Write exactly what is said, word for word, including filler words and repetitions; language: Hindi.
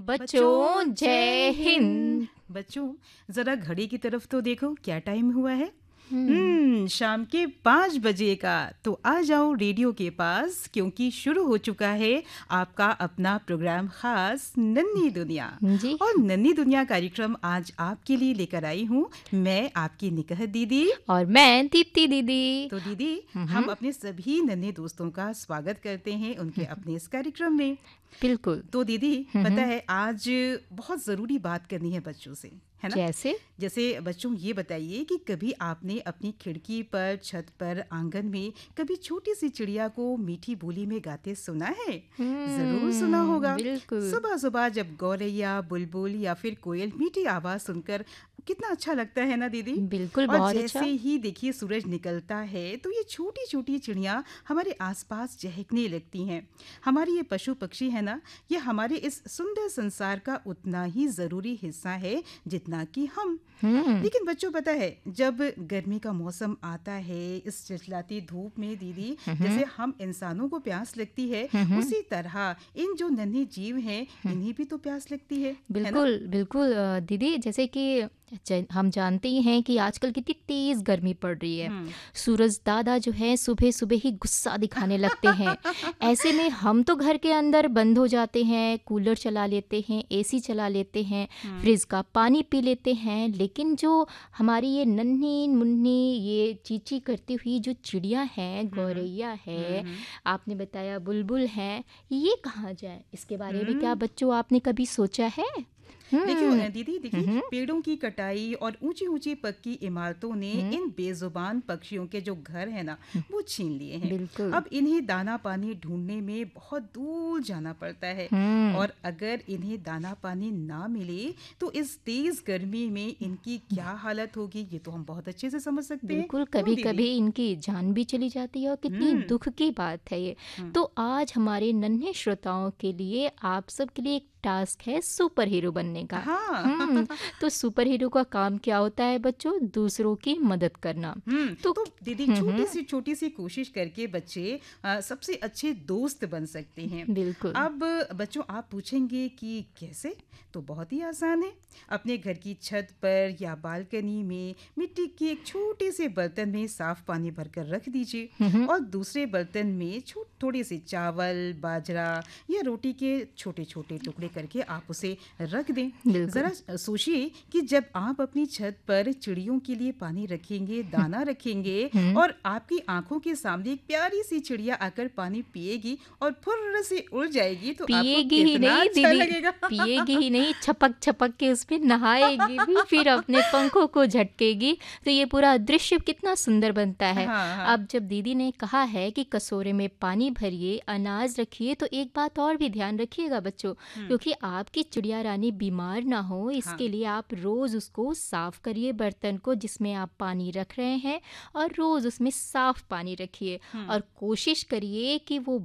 बच्चों जय हिंद। बच्चों जरा घड़ी की तरफ तो देखो, क्या टाइम हुआ है। हम्म, हम्म शाम के पाँच बजे का। तो आ जाओ रेडियो के पास, क्योंकि शुरू हो चुका है आपका अपना प्रोग्राम खास नन्ही दुनिया। जी और नन्ही दुनिया कार्यक्रम आज आपके लिए लेकर आई हूँ मैं, आपकी निकहत दीदी। और मैं दीप्ति दीदी। तो दीदी, हम हम्म, अपने सभी नन्हे दोस्तों का स्वागत करते हैं उनके अपने इस कार्यक्रम में। बिल्कुल। तो दीदी, पता हम्म, है आज बहुत ज़रूरी बात करनी है बच्चों से, है ना। जैसे जैसे बच्चों, ये बताइए कि कभी आपने अपनी खिड़की पर, छत पर, आंगन में कभी छोटी सी चिड़िया को मीठी बोली में गाते सुना है? ज़रूर सुना हम्म, होगा। बिल्कुल सुबह सुबह जब गौरैया, बुलबुल या फिर कोयल मीठी आवाज़ सुनकर कितना अच्छा लगता है ना दीदी। बिल्कुल और बहुत जैसे अच्छा। ही देखिए सूरज निकलता है तो ये छोटी छोटी चिड़िया हमारे आसपास चहकने लगती हैं। हमारे ये पशु पक्षी है ना, ये हमारे इस सुंदर संसार का उतना ही ज़रूरी हिस्सा है जितना कि हम। हम्म, लेकिन बच्चों, पता है जब गर्मी का मौसम आता है, इस चिलचिलाती धूप में दीदी, जैसे हम इंसानों को प्यास लगती है, हम्म, उसी तरह इन जो नन्हे जीव हैं, इन्हें भी तो प्यास लगती है है ना। बिल्कुल बिल्कुल अ, दीदी, जैसे कि ज- हम जानते ही हैं कि आजकल कितनी तेज गर्मी पड़ रही है। हम्म सूरज दादा जो है सुबह सुबह ही गुस्सा दिखाने लगते हैं। ऐसे में हम तो घर के अंदर बंद हो जाते हैं, कूलर चला लेते हैं, एसी चला लेते हैं, हम्म फ्रिज का पानी पी लेते हैं, लेकिन जो हमारी ये नन्ही मुन्नी ये चींची करती हुई जो चिड़िया हैं, हम्म गौरैया है, हम्म आपने बताया बुलबुल है, ये कहाँ जाए? इसके बारे में क्या हम्म बच्चों आपने कभी सोचा है? देखियो हम्म अ, दीदी, देखिए हम्म पेड़ों की कटाई और ऊंची ऊंची पक्की इमारतों ने हम्म, इन बेजुबान पक्षियों के जो घर है ना, वो छीन लिए हैं। बिल्कुल। अब इन्हें दाना पानी ढूंढने में बहुत दूर जाना पड़ता है। हुँ, और अगर इन्हें दाना पानी ना मिले तो इस तेज गर्मी में इनकी क्या हालत होगी, ये तो हम बहुत अच्छे से समझ सकते हैं, बिल्कुल, क्यों दीदी। कभी-कभी इनकी जान भी चली जाती है और कितनी हम्म दुःख की बात है ये। हम्म तो आज हमारे नन्हे श्रोताओं के लिए, आप सबके लिए एक टास्क है सुपर हीरो बनने का। हाँ हुँ, तो सुपर हीरो का काम क्या होता है बच्चों? दूसरों की मदद करना। हम्म तो तो दीदी, हुँ, छोटी हुँ, सी छोटी सी कोशिश करके बच्चे अ, सबसे अच्छे दोस्त बन सकते हैं। बिल्कुल। अब बच्चों, आप पूछेंगे कि कैसे? तो बहुत ही आसान है। अपने घर की छत पर या बालकनी में मिट्टी के एक छोटे से बर्तन में साफ पानी भरकर रख दीजिए। हुँ, हुँ, और दूसरे बर्तन में छो थोड़े से चावल, बाजरा या रोटी के छोटे छोटे टुकड़े करके आप उसे रख दें। बिल्कुल। ज़रा सोचिए कि जब आप अपनी छत पर चिड़ियों के लिए पानी रखेंगे, दाना रखेंगे, हुँ। और आपकी आंखों के सामने एक प्यारी सी चिड़िया आकर पानी पिएगी और फुर्र से उड़ जाएगी, तो आपको पिएगी ही कितना नहीं अच्छा दीदी, लगेगा। पिएगी ही नहीं, छपक-छपक के उसमें नहाएगी भी, फिर अपने पंखों को झटकेगी, तो ये पूरा दृश्य कितना सुंदर बनता है। हाँ हाँ अब जब दीदी ने कहा है कि कटोरे में पानी भरिए, अनाज रखिए, तो एक बात और भी ध्यान रखिएगा बच्चों, हम्म क्योंकि आपकी चिड़िया रानी बीमार ना हो, हाँ इसके लिए आप रोज़ उसको साफ करिए बर्तन को जिसमें आप पानी रख रहे हैं, और रोज़ उसमें साफ पानी रखिए, हम्म और कोशिश करिए कि वो